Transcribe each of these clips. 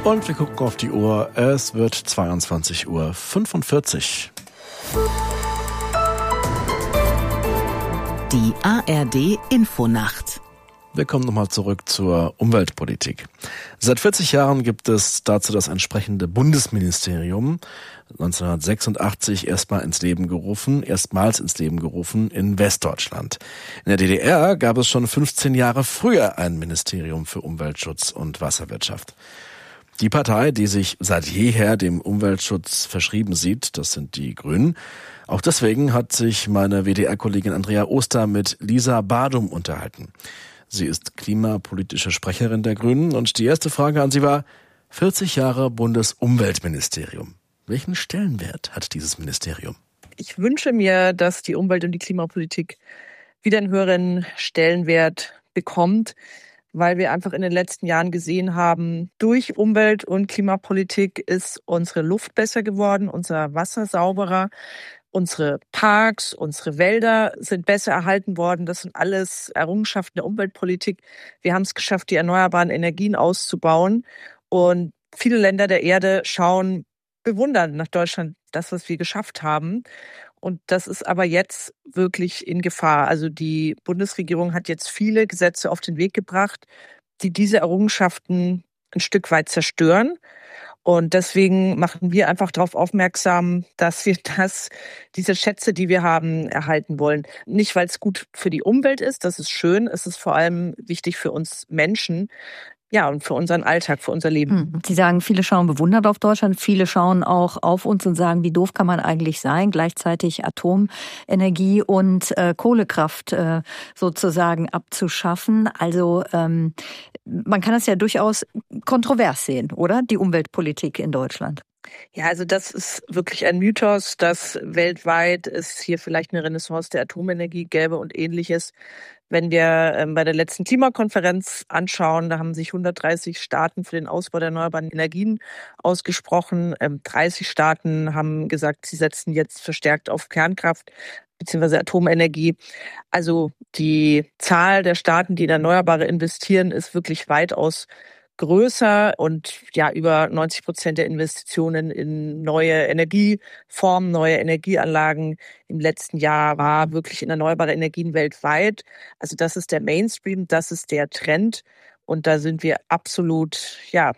Und wir gucken auf die Uhr. Es wird 22:45 Uhr. Die ARD-Infonacht. Wir kommen nochmal zurück zur Umweltpolitik. Seit 40 Jahren gibt es dazu das entsprechende Bundesministerium. 1986 erstmals ins Leben gerufen in Westdeutschland. In der DDR gab es schon 15 Jahre früher ein Ministerium für Umweltschutz und Wasserwirtschaft. Die Partei, die sich seit jeher dem Umweltschutz verschrieben sieht, das sind die Grünen. Auch deswegen hat sich meine WDR-Kollegin Andrea Oster mit Lisa Badum unterhalten. Sie ist klimapolitische Sprecherin der Grünen und die erste Frage an sie war: 40 Jahre Bundesumweltministerium. Welchen Stellenwert hat dieses Ministerium? Ich wünsche mir, dass die Umwelt- und die Klimapolitik wieder einen höheren Stellenwert bekommt, weil wir einfach in den letzten Jahren gesehen haben, durch Umwelt- und Klimapolitik ist unsere Luft besser geworden, unser Wasser sauberer. Unsere Parks, unsere Wälder sind besser erhalten worden. Das sind alles Errungenschaften der Umweltpolitik. Wir haben es geschafft, die erneuerbaren Energien auszubauen. Und viele Länder der Erde schauen bewundernd nach Deutschland, das, was wir geschafft haben. Und das ist aber jetzt wirklich in Gefahr. Also die Bundesregierung hat jetzt viele Gesetze auf den Weg gebracht, die diese Errungenschaften ein Stück weit zerstören. Und deswegen machen wir einfach darauf aufmerksam, dass wir diese Schätze, die wir haben, erhalten wollen. Nicht, weil es gut für die Umwelt ist, das ist schön, es ist vor allem wichtig für uns Menschen. Ja, und für unseren Alltag, für unser Leben. Sie sagen, viele schauen bewundert auf Deutschland, viele schauen auch auf uns und sagen, wie doof kann man eigentlich sein, gleichzeitig Atomenergie und Kohlekraft sozusagen abzuschaffen. Also man kann das ja durchaus kontrovers sehen, oder? Die Umweltpolitik in Deutschland. Ja, also das ist wirklich ein Mythos, dass weltweit es hier vielleicht eine Renaissance der Atomenergie gäbe und Ähnliches. Wenn wir bei der letzten Klimakonferenz anschauen, da haben sich 130 Staaten für den Ausbau der erneuerbaren Energien ausgesprochen. 30 Staaten haben gesagt, sie setzen jetzt verstärkt auf Kernkraft bzw. Atomenergie. Also die Zahl der Staaten, die in Erneuerbare investieren, ist wirklich weitaus größer und ja, über 90% der Investitionen in neue Energieformen, neue Energieanlagen im letzten Jahr war wirklich in erneuerbare Energien weltweit. Also das ist der Mainstream, das ist der Trend und da sind wir absolut,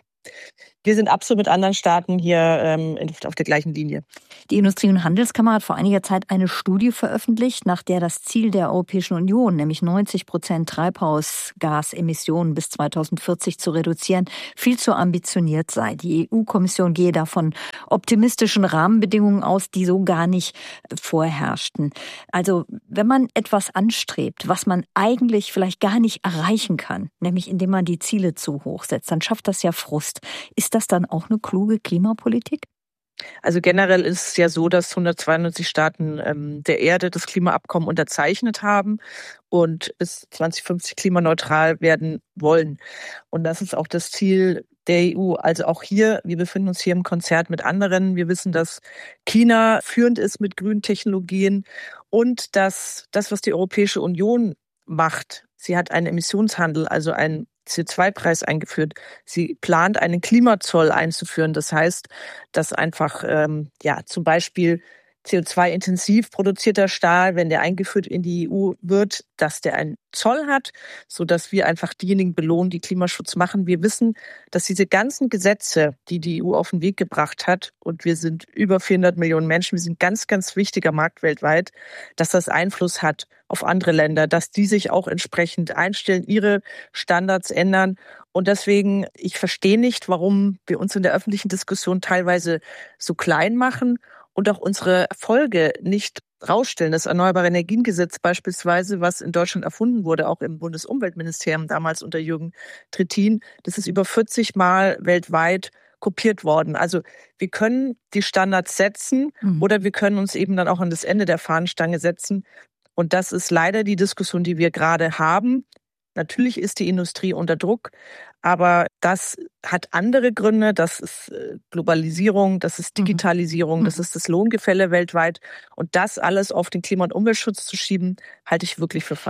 wir sind absolut mit anderen Staaten hier auf der gleichen Linie. Die Industrie- und Handelskammer hat vor einiger Zeit eine Studie veröffentlicht, nach der das Ziel der Europäischen Union, nämlich 90% Treibhausgasemissionen bis 2040 zu reduzieren, viel zu ambitioniert sei. Die EU-Kommission gehe da von optimistischen Rahmenbedingungen aus, die so gar nicht vorherrschten. Also wenn man etwas anstrebt, was man eigentlich vielleicht gar nicht erreichen kann, nämlich indem man die Ziele zu hoch setzt, dann schafft das ja Frust. Ist das dann auch eine kluge Klimapolitik? Also generell ist es ja so, dass 192 Staaten der Erde das Klimaabkommen unterzeichnet haben und bis 2050 klimaneutral werden wollen. Und das ist auch das Ziel der EU. Also auch hier, wir befinden uns hier im Konzert mit anderen. Wir wissen, dass China führend ist mit grünen Technologien und dass das, was die Europäische Union macht, sie hat einen Emissionshandel, also einen CO2-Preis eingeführt. Sie plant, einen Klimazoll einzuführen. Das heißt, dass einfach zum Beispiel CO2-intensiv produzierter Stahl, wenn der eingeführt in die EU wird, dass der einen Zoll hat, sodass wir einfach diejenigen belohnen, die Klimaschutz machen. Wir wissen, dass diese ganzen Gesetze, die die EU auf den Weg gebracht hat, und wir sind über 400 Millionen Menschen, wir sind ein ganz, ganz wichtiger Markt weltweit, dass das Einfluss hat auf andere Länder, dass die sich auch entsprechend einstellen, ihre Standards ändern. Und deswegen, ich verstehe nicht, warum wir uns in der öffentlichen Diskussion teilweise so klein machen und auch unsere Erfolge nicht rausstellen. Das Erneuerbare Energiengesetz beispielsweise, was in Deutschland erfunden wurde, auch im Bundesumweltministerium damals unter Jürgen Trittin, das ist über 40 Mal weltweit kopiert worden. Also wir können die Standards setzen oder wir können uns eben dann auch an das Ende der Fahnenstange setzen. Und das ist leider die Diskussion, die wir gerade haben. Natürlich ist die Industrie unter Druck, aber das hat andere Gründe. Das ist Globalisierung, das ist Digitalisierung, das ist das Lohngefälle weltweit. Und das alles auf den Klima- und Umweltschutz zu schieben, halte ich wirklich für falsch.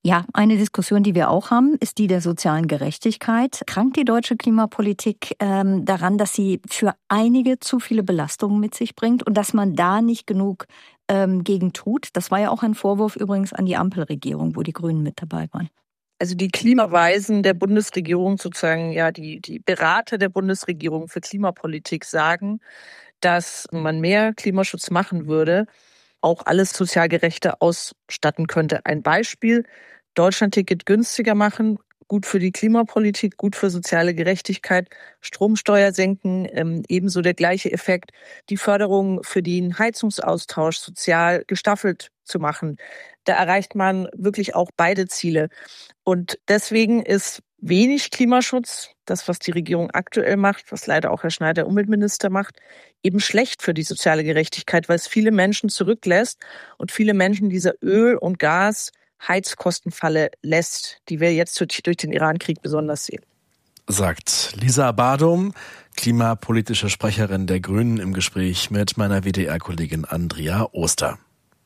Ja, eine Diskussion, die wir auch haben, ist die der sozialen Gerechtigkeit. Krankt die deutsche Klimapolitik daran, dass sie für einige zu viele Belastungen mit sich bringt und dass man da nicht genug gegen tut? Das war ja auch ein Vorwurf übrigens an die Ampelregierung, wo die Grünen mit dabei waren. Also die Klimaweisen der Bundesregierung, sozusagen ja die Berater der Bundesregierung für Klimapolitik sagen, dass man mehr Klimaschutz machen würde, auch alles sozial gerechter ausstatten könnte. Ein Beispiel: Deutschlandticket günstiger machen, gut für die Klimapolitik, gut für soziale Gerechtigkeit, Stromsteuer senken, ebenso der gleiche Effekt, die Förderung für den Heizungsaustausch sozial gestaffelt zu machen. Da erreicht man wirklich auch beide Ziele. Und deswegen ist wenig Klimaschutz, das, was die Regierung aktuell macht, was leider auch Herr Schneider, Umweltminister, macht, eben schlecht für die soziale Gerechtigkeit, weil es viele Menschen zurücklässt und viele Menschen dieser Öl- und Gas-Heizkostenfalle lässt, die wir jetzt durch den Iran-Krieg besonders sehen. Sagt Lisa Badum, klimapolitische Sprecherin der Grünen, im Gespräch mit meiner WDR-Kollegin Andrea Oster.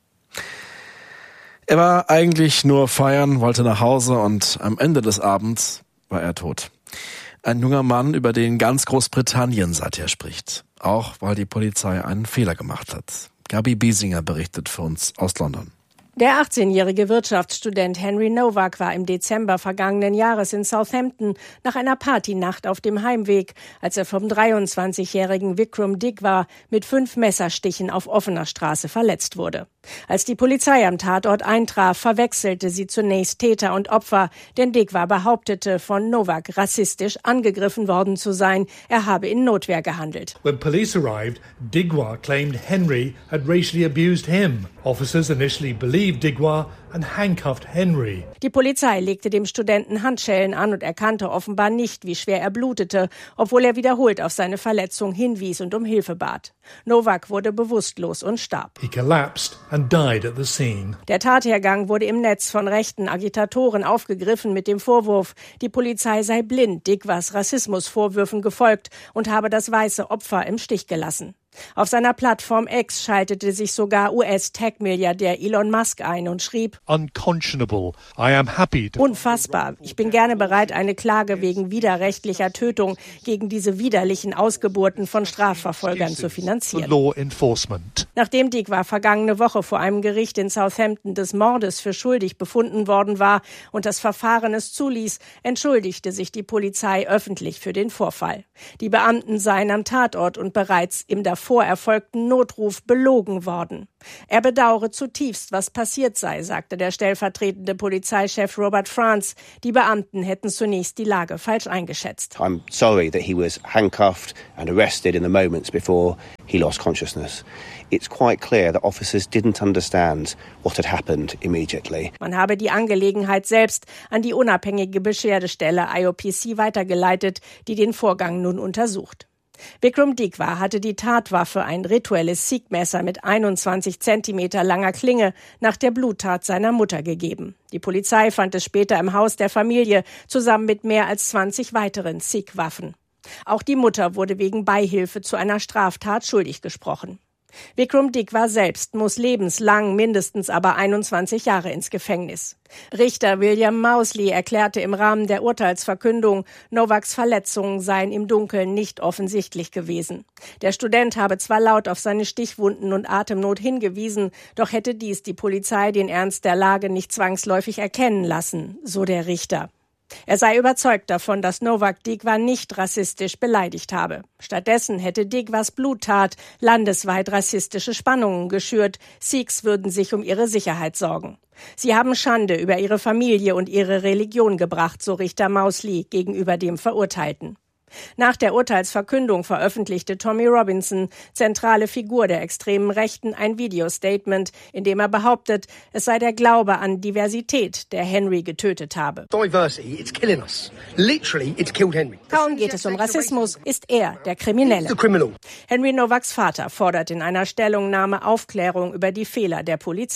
Er war eigentlich nur feiern, wollte nach Hause und am Ende des Abends war er tot. Ein junger Mann, über den ganz Großbritannien seither spricht. Auch weil die Polizei einen Fehler gemacht hat. Gabi Biesinger berichtet für uns aus London. Der 18-jährige Wirtschaftsstudent Henry Nowak war im Dezember vergangenen Jahres in Southampton nach einer Partynacht auf dem Heimweg, als er vom 23-jährigen Vikram Digwa mit 5 Messerstichen auf offener Straße verletzt wurde. Als die Polizei am Tatort eintraf, verwechselte sie zunächst Täter und Opfer, denn Digwa behauptete, von Nowak rassistisch angegriffen worden zu sein. Er habe in Notwehr gehandelt. When police arrived, Digwa claimed Henry had racially abused him. Officers initially believed Digwa and handcuffed Henry. Die Polizei legte dem Studenten Handschellen an und erkannte offenbar nicht, wie schwer er blutete, obwohl er wiederholt auf seine Verletzung hinwies und um Hilfe bat. Nowak wurde bewusstlos und starb. He collapsed and died at the scene. Der Tathergang wurde im Netz von rechten Agitatoren aufgegriffen mit dem Vorwurf, die Polizei sei blind Digwas Rassismusvorwürfen gefolgt und habe das weiße Opfer im Stich gelassen. Auf seiner Plattform X schaltete sich sogar US-Tech-Milliardär Elon Musk ein und schrieb: Unconscionable. I am happy to... Unfassbar. Ich bin gerne bereit, eine Klage wegen widerrechtlicher Tötung gegen diese widerlichen Ausgeburten von Strafverfolgern zu finanzieren. Law enforcement. Nachdem Digwa vergangene Woche vor einem Gericht in Southampton des Mordes für schuldig befunden worden war und das Verfahren es zuließ, entschuldigte sich die Polizei öffentlich für den Vorfall. Die Beamten seien am Tatort und bereits im davor erfolgten Notruf belogen worden. Er bedauere zutiefst, was passiert sei, sagte der stellvertretende Polizeichef Robert Franz. Die Beamten hätten zunächst die Lage falsch eingeschätzt. I'm sorry that he was handcuffed and arrested in the moments before he lost consciousness. It's quite clear that officers didn't understand what had happened immediately. Man habe die Angelegenheit selbst an die unabhängige Beschwerdestelle IOPC weitergeleitet, die den Vorgang nun untersucht. Vikram Digwa hatte die Tatwaffe, ein rituelles Sikh-Messer mit 21 Zentimeter langer Klinge, nach der Bluttat seiner Mutter gegeben. Die Polizei fand es später im Haus der Familie, zusammen mit mehr als 20 weiteren Sikh-Waffen. Auch die Mutter wurde wegen Beihilfe zu einer Straftat schuldig gesprochen. Vikram Digwa selbst muss lebenslang, mindestens aber 21 Jahre ins Gefängnis. Richter William Mousley erklärte im Rahmen der Urteilsverkündung, Nowaks Verletzungen seien im Dunkeln nicht offensichtlich gewesen. Der Student habe zwar laut auf seine Stichwunden und Atemnot hingewiesen, doch hätte dies die Polizei den Ernst der Lage nicht zwangsläufig erkennen lassen, so der Richter. Er sei überzeugt davon, dass Nowak Digwa nicht rassistisch beleidigt habe. Stattdessen hätte Digwas Bluttat landesweit rassistische Spannungen geschürt. Sikhs würden sich um ihre Sicherheit sorgen. Sie haben Schande über ihre Familie und ihre Religion gebracht, so Richter Mousley gegenüber dem Verurteilten. Nach der Urteilsverkündung veröffentlichte Tommy Robinson, zentrale Figur der extremen Rechten, ein Videostatement, in dem er behauptet, es sei der Glaube an Diversität, der Henry getötet habe. Diversity, it's killing us. Literally, it's killed Henry. Kaum geht es um Rassismus, ist er der Kriminelle. Henry Nowaks Vater fordert in einer Stellungnahme Aufklärung über die Fehler der Polizei.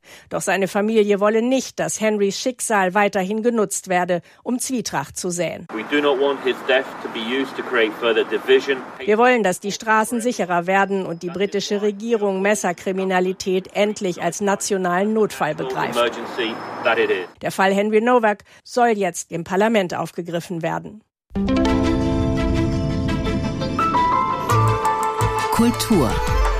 Doch seine Familie wolle nicht, dass Henrys Schicksal weiterhin genutzt werde, um Zwietracht zu säen. Wir wollen, dass die Straßen sicherer werden und die britische Regierung Messerkriminalität endlich als nationalen Notfall begreift. Der Fall Henry Nowak soll jetzt im Parlament aufgegriffen werden. Kultur.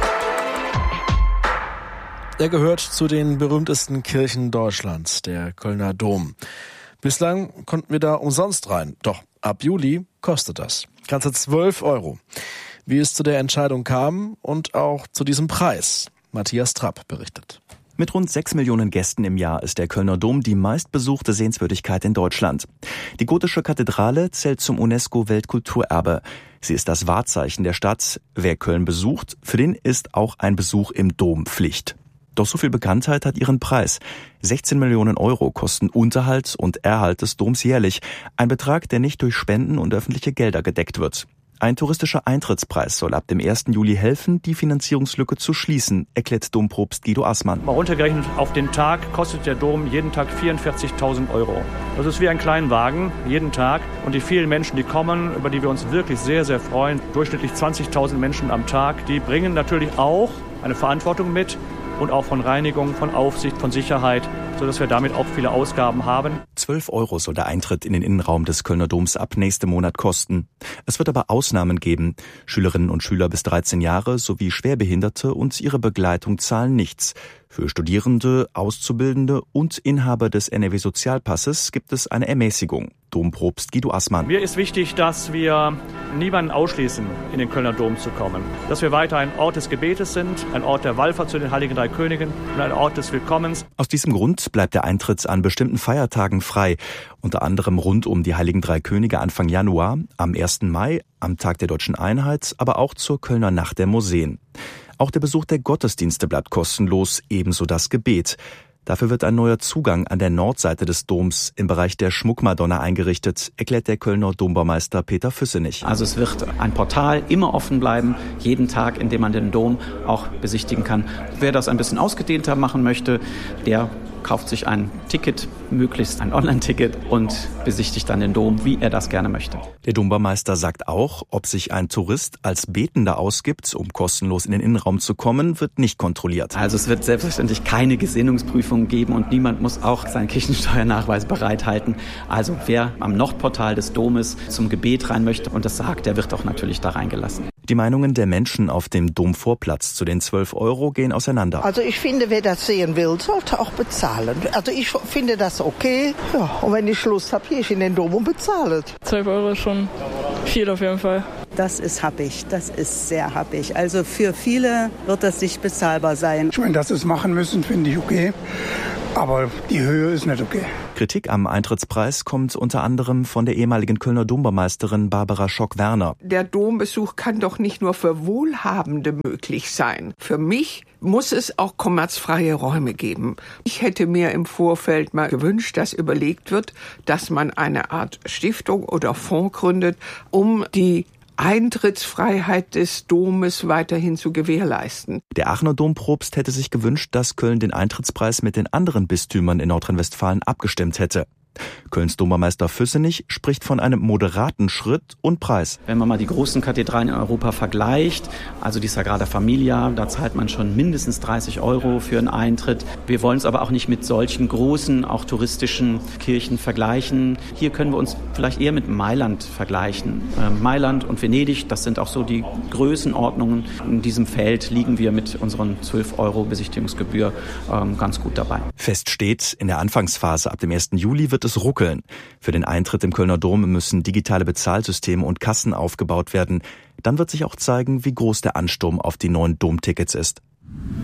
Er gehört zu den berühmtesten Kirchen Deutschlands, der Kölner Dom. Bislang konnten wir da umsonst rein. Doch ab Juli kostet das. Ganze 12 €. Wie es zu der Entscheidung kam und auch zu diesem Preis. Matthias Trapp berichtet. Mit rund 6 Millionen Gästen im Jahr ist der Kölner Dom die meistbesuchte Sehenswürdigkeit in Deutschland. Die gotische Kathedrale zählt zum UNESCO-Weltkulturerbe. Sie ist das Wahrzeichen der Stadt. Wer Köln besucht, für den ist auch ein Besuch im Dom Pflicht. Doch so viel Bekanntheit hat ihren Preis. 16 Millionen € kosten Unterhalt und Erhalt des Doms jährlich. Ein Betrag, der nicht durch Spenden und öffentliche Gelder gedeckt wird. Ein touristischer Eintrittspreis soll ab dem 1. Juli helfen, die Finanzierungslücke zu schließen, erklärt Dompropst Guido Assmann. Mal runtergerechnet auf den Tag kostet der Dom jeden Tag 44.000 €. Das ist wie ein Kleinwagen, jeden Tag. Und die vielen Menschen, die kommen, über die wir uns wirklich sehr, sehr freuen, durchschnittlich 20.000 Menschen am Tag, die bringen natürlich auch eine Verantwortung mit. Und auch von Reinigung, von Aufsicht, von Sicherheit, sodass wir damit auch viele Ausgaben haben. 12 € soll der Eintritt in den Innenraum des Kölner Doms ab nächstem Monat kosten. Es wird aber Ausnahmen geben. Schülerinnen und Schüler bis 13 Jahre sowie Schwerbehinderte und ihre Begleitung zahlen nichts. Für Studierende, Auszubildende und Inhaber des NRW-Sozialpasses gibt es eine Ermäßigung. Dompropst Guido Assmann. Mir ist wichtig, dass wir niemanden ausschließen, in den Kölner Dom zu kommen. Dass wir weiter ein Ort des Gebetes sind, ein Ort der Wallfahrt zu den Heiligen Drei Königen und ein Ort des Willkommens. Aus diesem Grund bleibt der Eintritt an bestimmten Feiertagen frei. Unter anderem rund um die Heiligen Drei Könige Anfang Januar, am 1. Mai, am Tag der Deutschen Einheit, aber auch zur Kölner Nacht der Museen. Auch der Besuch der Gottesdienste bleibt kostenlos, ebenso das Gebet. Dafür wird ein neuer Zugang an der Nordseite des Doms im Bereich der Schmuckmadonna eingerichtet, erklärt der Kölner Dombaumeister Peter Füssenich. Also es wird ein Portal immer offen bleiben, jeden Tag, in dem man den Dom auch besichtigen kann. Wer das ein bisschen ausgedehnter machen möchte, der kauft sich ein Ticket, möglichst ein Online-Ticket und besichtigt dann den Dom, wie er das gerne möchte. Der Dombaumeister sagt auch, ob sich ein Tourist als Betender ausgibt, um kostenlos in den Innenraum zu kommen, wird nicht kontrolliert. Also es wird selbstverständlich keine Gesinnungsprüfung geben und niemand muss auch seinen Kirchensteuernachweis bereithalten. Also wer am Nordportal des Domes zum Gebet rein möchte und das sagt, der wird auch natürlich da reingelassen. Die Meinungen der Menschen auf dem Domvorplatz zu den 12 € gehen auseinander. Also ich finde, wer das sehen will, sollte auch bezahlen. Also ich finde das okay. Ja, und wenn ich Lust habe, gehe ich in den Dom und bezahle. 12 € ist schon viel auf jeden Fall. Das ist happig, das ist sehr happig. Also für viele wird das nicht bezahlbar sein. Ich meine, dass sie es machen müssen, finde ich okay. Aber die Höhe ist nicht okay. Kritik am Eintrittspreis kommt unter anderem von der ehemaligen Kölner Dombameisterin Barbara Schock-Werner. Der Dombesuch kann doch nicht nur für Wohlhabende möglich sein. Für mich muss es auch kommerzfreie Räume geben. Ich hätte mir im Vorfeld mal gewünscht, dass überlegt wird, dass man eine Art Stiftung oder Fonds gründet, um die Eintrittsfreiheit des Domes weiterhin zu gewährleisten. Der Aachener Dompropst hätte sich gewünscht, dass Köln den Eintrittspreis mit den anderen Bistümern in Nordrhein-Westfalen abgestimmt hätte. Kölns Dombameister Füssenich spricht von einem moderaten Schritt und Preis. Wenn man mal die großen Kathedralen in Europa vergleicht, also die Sagrada Familia, da zahlt man schon mindestens 30 € für einen Eintritt. Wir wollen es aber auch nicht mit solchen großen, auch touristischen Kirchen vergleichen. Hier können wir uns vielleicht eher mit Mailand vergleichen. Mailand und Venedig, das sind auch so die Größenordnungen. In diesem Feld liegen wir mit unseren 12 € Besichtigungsgebühr ganz gut dabei. Fest steht, in der Anfangsphase ab dem 1. Juli wird es ruckeln. Für den Eintritt im Kölner Dom müssen digitale Bezahlsysteme und Kassen aufgebaut werden. Dann wird sich auch zeigen, wie groß der Ansturm auf die neuen Domtickets ist.